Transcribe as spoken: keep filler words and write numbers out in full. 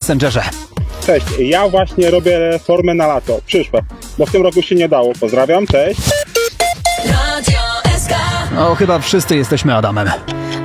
Messengerze. Cześć, ja właśnie robię formę na lato, przyszłe, bo w tym roku się nie dało. Pozdrawiam, cześć. No, chyba wszyscy jesteśmy Adamem.